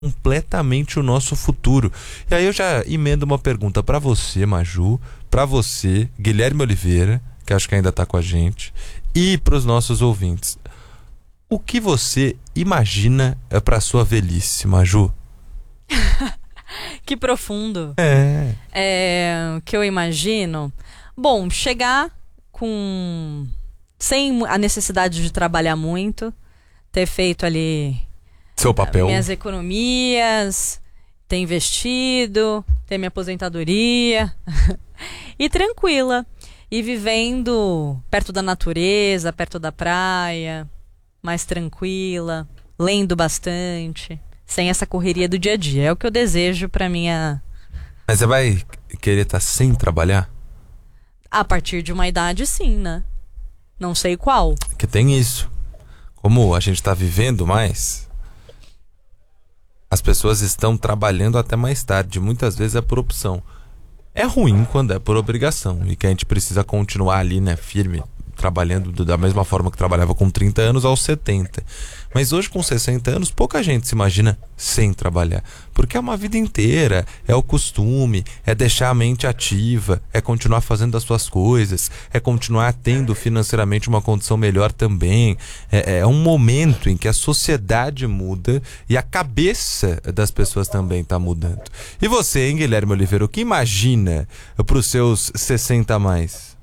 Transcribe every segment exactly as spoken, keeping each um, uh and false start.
completamente o nosso futuro. E aí eu já emendo uma pergunta para você, Maju, para você, Guilherme Oliveira, que acho que ainda está com a gente, e para os nossos ouvintes. O que você imagina para sua velhice, Maju? Que profundo. É. É. O que eu imagino? Bom, chegar com... sem a necessidade de trabalhar muito, ter feito ali... seu papel. Minhas economias, ter investido, ter minha aposentadoria. E tranquila. E vivendo perto da natureza, perto da praia, mais tranquila, lendo bastante, sem essa correria do dia a dia. É o que eu desejo pra minha... Mas você vai querer estar sem trabalhar? A partir de uma idade, sim, né? Não sei qual. Que tem isso. Como a gente tá vivendo mais, as pessoas estão trabalhando até mais tarde. Muitas vezes é por opção. É ruim quando é por obrigação e que a gente precisa continuar ali, né, firme, trabalhando da mesma forma que trabalhava com trinta anos aos setenta. Mas hoje com sessenta anos pouca gente se imagina sem trabalhar, porque é uma vida inteira, é o costume, é deixar a mente ativa, é continuar fazendo as suas coisas, é continuar tendo financeiramente uma condição melhor também. É, é um momento em que a sociedade muda e a cabeça das pessoas também está mudando. E você, hein, Guilherme Oliveira, o que imagina para os seus sessenta a mais?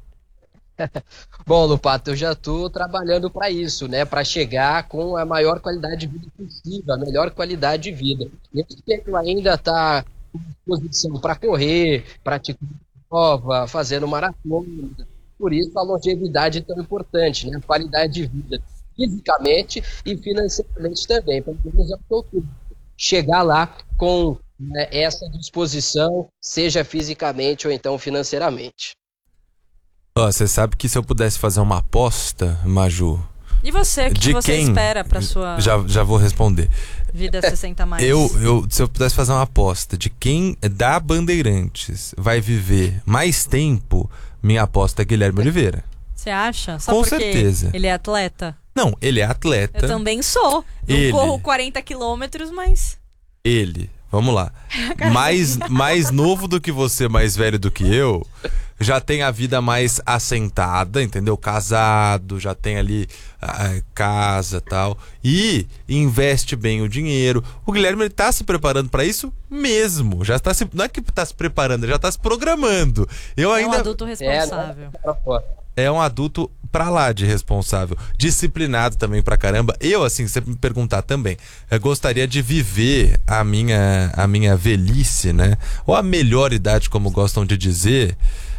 Bom, Lupato, eu já estou trabalhando para isso, né? Para chegar com a maior qualidade de vida possível, a melhor qualidade de vida. Eu espero ainda estar com disposição para correr, praticar prova, fazendo maratona. Por isso a longevidade é tão importante, né? A qualidade de vida, fisicamente e financeiramente também. Pelo menos é o que eu quero. Chegar lá com, né, essa disposição, seja fisicamente ou então financeiramente. Você oh, sabe que se eu pudesse fazer uma aposta, Maju... E você, o que de você quem... espera para sua já, já vou responder. Vida sessenta a mais? Eu, eu, se eu pudesse fazer uma aposta de quem da Bandeirantes vai viver mais tempo, minha aposta é Guilherme Oliveira. Você acha? Só Com porque certeza. Ele é atleta? Não, ele é atleta. Eu também sou. Não ele... corro quarenta quilômetros, mas... Ele, vamos lá. mais, mais novo do que você, mais velho do que eu... já tem a vida mais assentada, entendeu? Casado, já tem ali a casa e tal. E investe bem o dinheiro. O Guilherme, ele tá se preparando para isso mesmo. Já está se, não é que tá se preparando, ele já tá se programando. Eu ainda... É um adulto responsável. É, é um adulto pra lá de responsável. Disciplinado também pra caramba. Eu, assim, se você me perguntar também, eu gostaria de viver a minha, a minha velhice, né? Ou a melhor idade, como gostam de dizer...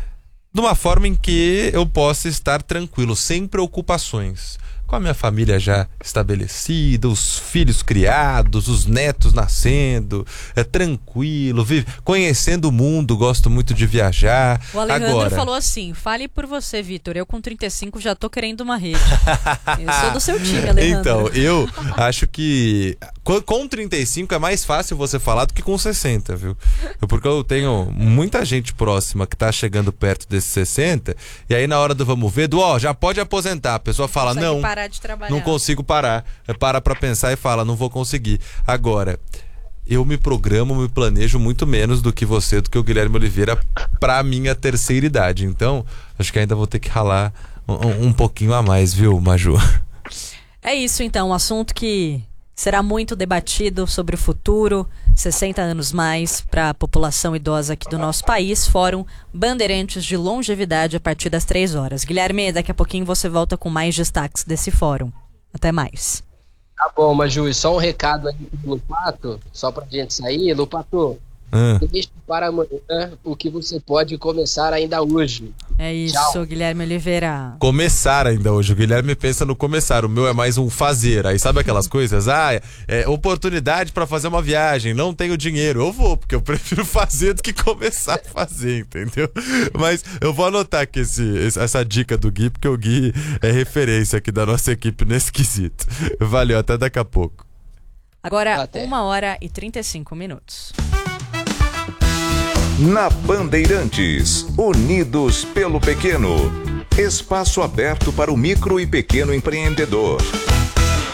de uma forma em que eu possa estar tranquilo, sem preocupações, com a minha família já estabelecida, os filhos criados, os netos nascendo, é tranquilo, vive, conhecendo o mundo, gosto muito de viajar. O Alejandro Agora... falou assim, fale por você, Vitor, eu com trinta e cinco já tô querendo uma rede. Eu sou do seu time, Alejandro. Então, eu acho que com trinta e cinco é mais fácil você falar do que com sessenta, viu? Porque eu tenho muita gente próxima que tá chegando perto desses sessenta, e aí na hora do vamos ver, do ó, já pode aposentar, a pessoa fala, não, parar de trabalhar. Não consigo parar. Para pra pensar e fala, não vou conseguir. Agora, eu me programo, me planejo muito menos do que você, do que o Guilherme Oliveira, pra minha terceira idade. Então, acho que ainda vou ter que ralar um, um pouquinho a mais, viu, Maju? É isso, então. Um assunto que será muito debatido sobre o futuro, sessenta anos mais para a população idosa aqui do nosso país. Fórum Bandeirantes de Longevidade a partir das três horas. Guilherme, daqui a pouquinho você volta com mais destaques desse fórum. Até mais. Tá bom, Maju, e só um recado aí pro Lupato, só pra gente sair. Lupato, hum. deixe para amanhã o que você pode começar ainda hoje. É isso, Tchau. Guilherme Oliveira. Começar ainda hoje. O Guilherme pensa no começar. O meu é mais um fazer. Aí sabe aquelas coisas? Ah, é, é oportunidade pra fazer uma viagem. Não tenho dinheiro. Eu vou, porque eu prefiro fazer do que começar a fazer, entendeu? Mas eu vou anotar aqui esse, essa dica do Gui, porque o Gui é referência aqui da nossa equipe nesse quesito. Valeu, até daqui a pouco. Agora, Até. uma hora e trinta e cinco minutos. Na Bandeirantes, unidos pelo pequeno. Espaço aberto para o micro e pequeno empreendedor.